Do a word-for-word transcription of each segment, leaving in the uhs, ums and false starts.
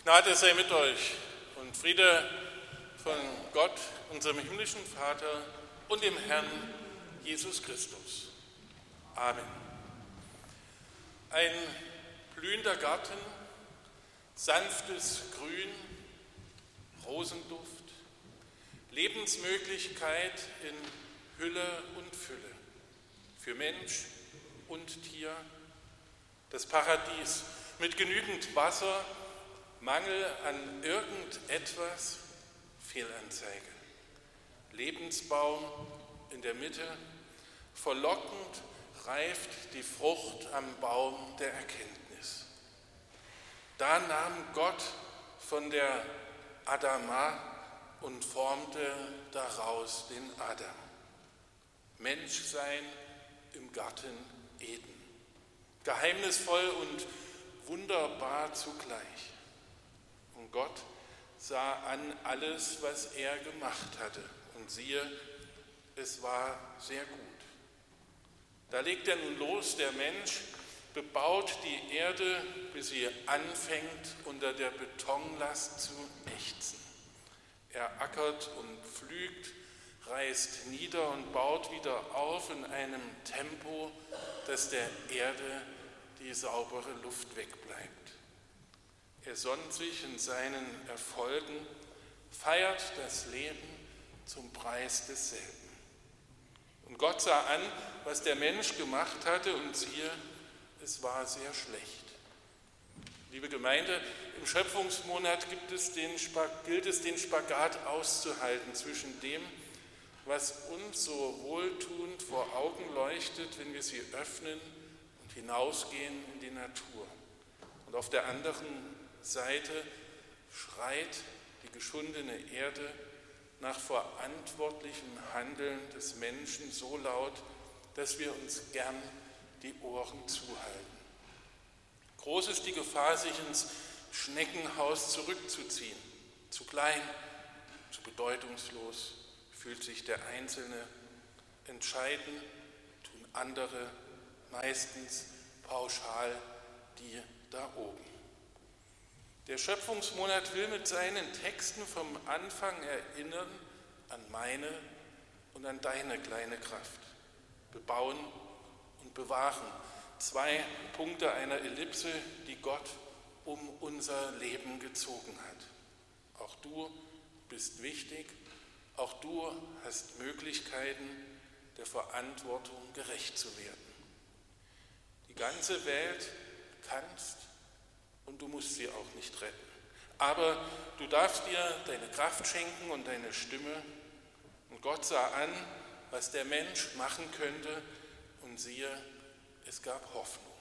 Gnade sei mit euch und Friede von Gott, unserem himmlischen Vater und dem Herrn Jesus Christus. Amen. Ein blühender Garten, sanftes Grün, Rosenduft, Lebensmöglichkeit in Hülle und Fülle, für Mensch und Tier, das Paradies mit genügend Wasser, Mangel an irgendetwas, Fehlanzeige. Lebensbaum in der Mitte, verlockend reift die Frucht am Baum der Erkenntnis. Da nahm Gott von der Adama und formte daraus den Adam. Menschsein im Garten Eden. Geheimnisvoll und wunderbar zugleich. Und Gott sah an alles, was er gemacht hatte. Und siehe, es war sehr gut. Da legt er nun los, der Mensch, bebaut die Erde, bis sie anfängt, unter der Betonlast zu ächzen. Er ackert und pflügt, reißt nieder und baut wieder auf in einem Tempo, dass der Erde die saubere Luft wegbleibt. Er sonnt sich in seinen Erfolgen, feiert das Leben zum Preis desselben. Und Gott sah an, was der Mensch gemacht hatte, und siehe, es war sehr schlecht. Liebe Gemeinde, im Schöpfungsmonat gibt es den, gilt es, den Spagat auszuhalten zwischen dem, was uns so wohltuend vor Augen leuchtet, wenn wir sie öffnen und hinausgehen in die Natur. Und auf der anderen Seite schreit die geschundene Erde nach verantwortlichem Handeln des Menschen so laut, dass wir uns gern die Ohren zuhalten. Groß ist die Gefahr, sich ins Schneckenhaus zurückzuziehen. Zu klein, zu bedeutungslos fühlt sich der Einzelne. Entscheiden tun andere, meistens pauschal die da oben. Der Schöpfungsmonat will mit seinen Texten vom Anfang erinnern an meine und an deine kleine Kraft. Bebauen und bewahren. Zwei Punkte einer Ellipse, die Gott um unser Leben gezogen hat. Auch du bist wichtig, auch du hast Möglichkeiten, der Verantwortung gerecht zu werden. Die ganze Welt kannst und du musst sie auch nicht retten. Aber du darfst dir deine Kraft schenken und deine Stimme. Und Gott sah an, was der Mensch machen könnte, und siehe, es gab Hoffnung.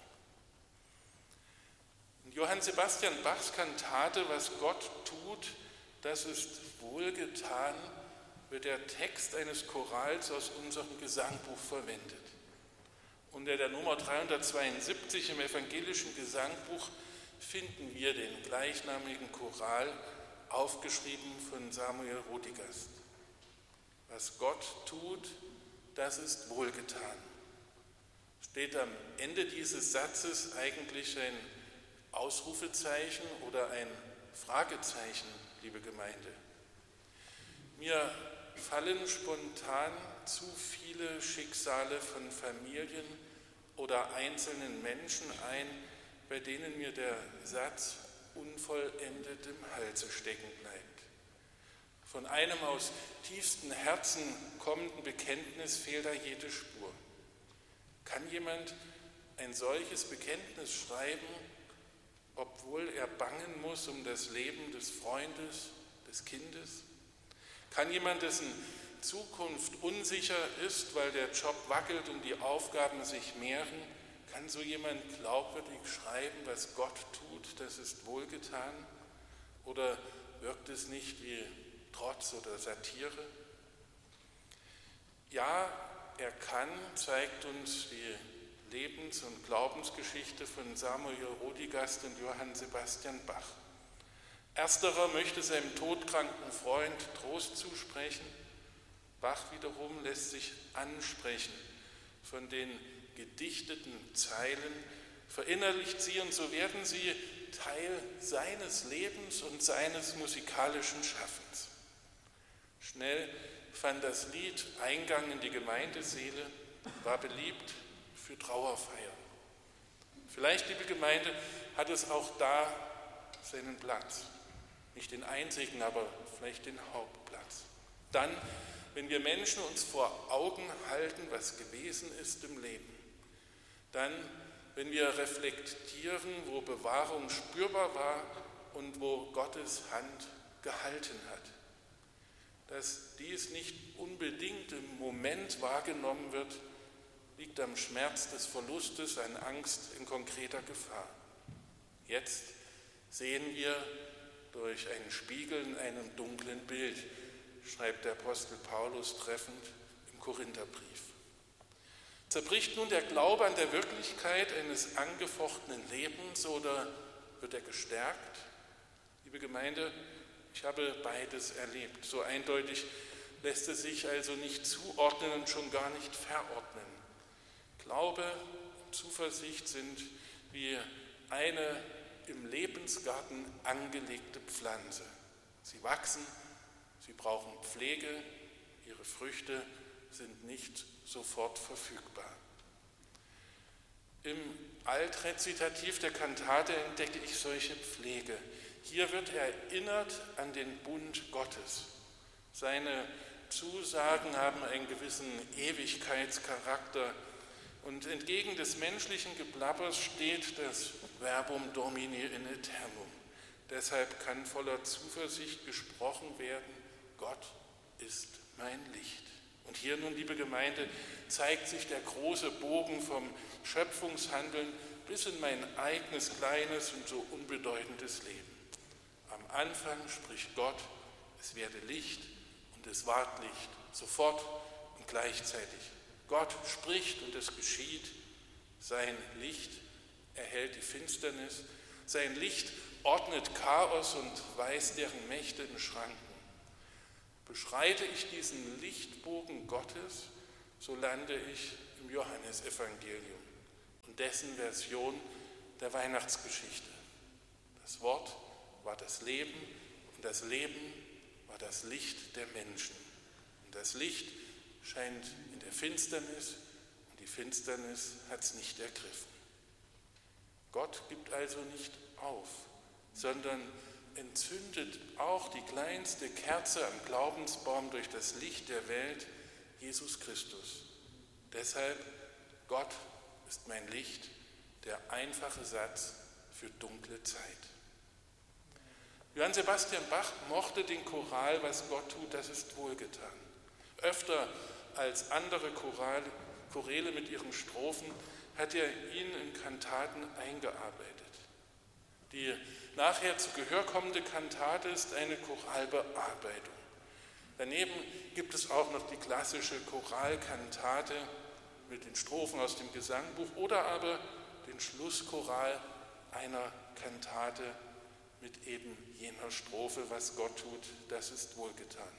In Johann Sebastian Bachs Kantate »Was Gott tut, das ist wohlgetan«, wird der Text eines Chorals aus unserem Gesangbuch verwendet. Unter der Nummer dreihundertzweiundsiebzig im evangelischen Gesangbuch finden wir den gleichnamigen Choral, aufgeschrieben von Samuel Rodigast. Was Gott tut, das ist wohlgetan. Steht am Ende dieses Satzes eigentlich ein Ausrufezeichen oder ein Fragezeichen, liebe Gemeinde? Mir fallen spontan zu viele Schicksale von Familien oder einzelnen Menschen ein, bei denen mir der Satz unvollendet im Halse stecken bleibt. Von einem aus tiefstem Herzen kommenden Bekenntnis fehlt da jede Spur. Kann jemand ein solches Bekenntnis schreiben, obwohl er bangen muss um das Leben des Freundes, des Kindes? Kann jemand, dessen Zukunft unsicher ist, weil der Job wackelt und die Aufgaben sich mehren, kann so jemand glaubwürdig schreiben, was Gott tut, das ist wohlgetan? Oder wirkt es nicht wie Trotz oder Satire? Ja, er kann, zeigt uns die Lebens- und Glaubensgeschichte von Samuel Rodigast und Johann Sebastian Bach. Ersterer möchte seinem todkranken Freund Trost zusprechen. Bach wiederum lässt sich ansprechen von den gedichteten Zeilen, verinnerlicht sie, und so werden sie Teil seines Lebens und seines musikalischen Schaffens. Schnell fand das Lied Eingang in die Gemeindeseele, war beliebt für Trauerfeiern. Vielleicht, liebe Gemeinde, hat es auch da seinen Platz. Nicht den einzigen, aber vielleicht den Hauptplatz. Dann, wenn wir Menschen uns vor Augen halten, was gewesen ist im Leben. Dann, wenn wir reflektieren, wo Bewahrung spürbar war und wo Gottes Hand gehalten hat. Dass dies nicht unbedingt im Moment wahrgenommen wird, liegt am Schmerz des Verlustes, an Angst in konkreter Gefahr. Jetzt sehen wir durch einen Spiegel in einem dunklen Bild, schreibt der Apostel Paulus treffend im Korintherbrief. Zerbricht nun der Glaube an der Wirklichkeit eines angefochtenen Lebens oder wird er gestärkt? Liebe Gemeinde, ich habe beides erlebt. So eindeutig lässt es sich also nicht zuordnen und schon gar nicht verordnen. Glaube und Zuversicht sind wie eine im Lebensgarten angelegte Pflanze. Sie wachsen, sie brauchen Pflege, ihre Früchte sind nicht sofort verfügbar. Im Altrezitativ der Kantate entdecke ich solche Pflege. Hier wird erinnert an den Bund Gottes. Seine Zusagen haben einen gewissen Ewigkeitscharakter und entgegen des menschlichen Geblabbers steht das Verbum Domini in Aeternum. Deshalb kann voller Zuversicht gesprochen werden, Gott ist mein Licht. Und hier nun, liebe Gemeinde, zeigt sich der große Bogen vom Schöpfungshandeln bis in mein eigenes kleines und so unbedeutendes Leben. Am Anfang spricht Gott, es werde Licht und es ward Licht, sofort und gleichzeitig. Gott spricht und es geschieht, sein Licht erhält die Finsternis, sein Licht ordnet Chaos und weist deren Mächte in Schranken. Beschreite ich diesen Lichtbogen Gottes, so lande ich im Johannesevangelium und dessen Version der Weihnachtsgeschichte. Das Wort war das Leben und das Leben war das Licht der Menschen. Und das Licht scheint in der Finsternis und die Finsternis hat es nicht ergriffen. Gott gibt also nicht auf, sondern entzündet auch die kleinste Kerze am Glaubensbaum durch das Licht der Welt, Jesus Christus. Deshalb, Gott ist mein Licht, der einfache Satz für dunkle Zeit. Johann Sebastian Bach mochte den Choral, was Gott tut, das ist wohlgetan. Öfter als andere Choral, Choräle mit ihren Strophen hat er ihn in Kantaten eingearbeitet. Die nachher zu Gehör kommende Kantate ist eine Choralbearbeitung. Daneben gibt es auch noch die klassische Choralkantate mit den Strophen aus dem Gesangbuch oder aber den Schlusschoral einer Kantate mit eben jener Strophe, was Gott tut, das ist wohlgetan.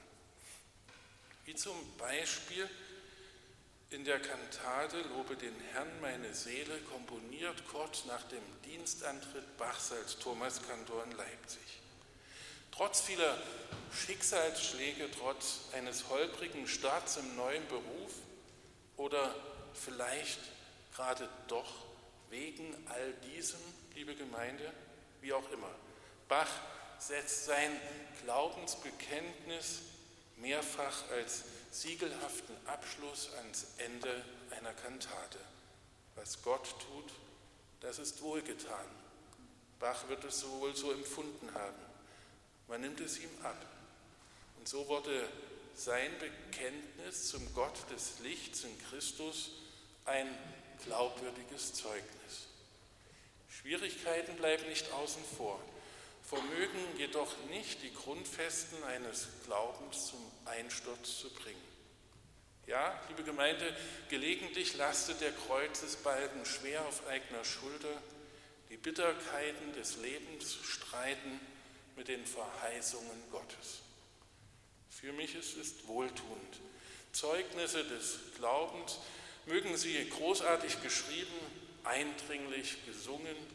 Wie zum Beispiel in der Kantate Lobe den Herrn meine Seele, komponiert kurz nach dem Dienstantritt Bachs als Thomaskantor in Leipzig. Trotz vieler Schicksalsschläge, trotz eines holprigen Starts im neuen Beruf oder vielleicht gerade doch wegen all diesem, liebe Gemeinde, wie auch immer, Bach setzt sein Glaubensbekenntnis mehrfach als siegelhaften Abschluss ans Ende einer Kantate. Was Gott tut, das ist wohlgetan. Bach wird es wohl so empfunden haben. Man nimmt es ihm ab. Und so wurde sein Bekenntnis zum Gott des Lichts in Christus ein glaubwürdiges Zeugnis. Schwierigkeiten bleiben nicht außen vor, vermögen jedoch nicht die Grundfesten eines Glaubens zum Einsturz zu bringen. Ja, liebe Gemeinde, gelegentlich lastet der Kreuzesbalken schwer auf eigener Schulter, die Bitterkeiten des Lebens streiten mit den Verheißungen Gottes. Für mich ist es wohltuend. Zeugnisse des Glaubens, mögen sie großartig geschrieben, eindringlich gesungen,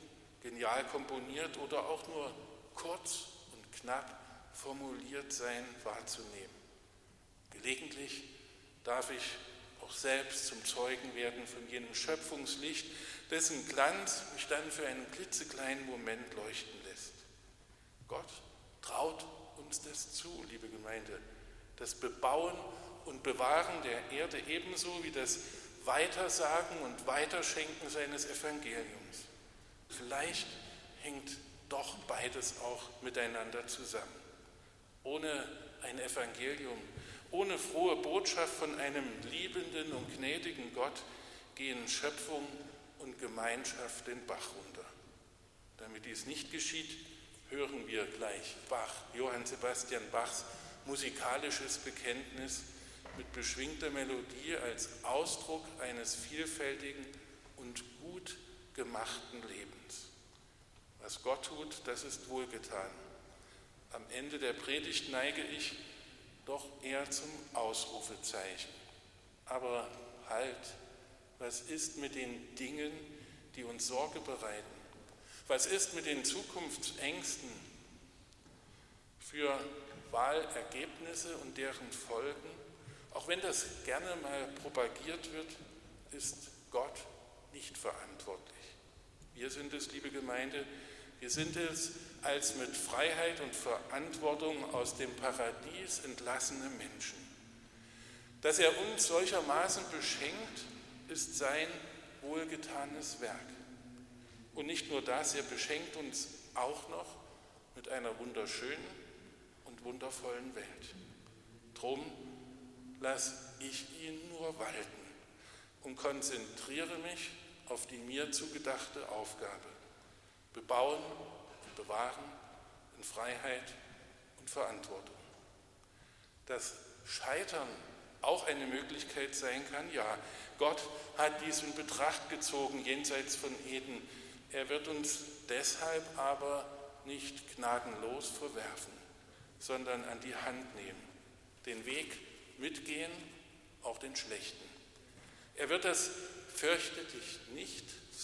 genial komponiert oder auch nur kurz und knapp formuliert sein wahrzunehmen. Gelegentlich darf ich auch selbst zum Zeugen werden von jenem Schöpfungslicht, dessen Glanz mich dann für einen klitzekleinen Moment leuchten lässt. Gott traut uns das zu, liebe Gemeinde, das Bebauen und Bewahren der Erde ebenso wie das Weitersagen und Weiterschenken seines Evangeliums. Vielleicht hängt doch beides auch miteinander zusammen. Ohne ein Evangelium, ohne frohe Botschaft von einem liebenden und gnädigen Gott gehen Schöpfung und Gemeinschaft den Bach runter. Damit dies nicht geschieht, hören wir gleich Bach, Johann Sebastian Bachs musikalisches Bekenntnis mit beschwingter Melodie als Ausdruck eines vielfältigen und gut gemachten Lebens. Was Gott tut, das ist wohlgetan. Am Ende der Predigt neige ich doch eher zum Ausrufezeichen. Aber halt, was ist mit den Dingen, die uns Sorge bereiten? Was ist mit den Zukunftsängsten? Für Wahlergebnisse und deren Folgen, auch wenn das gerne mal propagiert wird, ist Gott nicht verantwortlich. Wir sind es, liebe Gemeinde, wir sind es als mit Freiheit und Verantwortung aus dem Paradies entlassene Menschen. Dass er uns solchermaßen beschenkt, ist sein wohlgetanes Werk. Und nicht nur das, er beschenkt uns auch noch mit einer wunderschönen und wundervollen Welt. Drum lass ich ihn nur walten und konzentriere mich auf die mir zugedachte Aufgabe. Bebauen und bewahren in Freiheit und Verantwortung. Dass Scheitern auch eine Möglichkeit sein kann, ja, Gott hat dies in Betracht gezogen jenseits von Eden. Er wird uns deshalb aber nicht gnadenlos verwerfen, sondern an die Hand nehmen, den Weg mitgehen, auch den schlechten. Er wird das fürchte dich nicht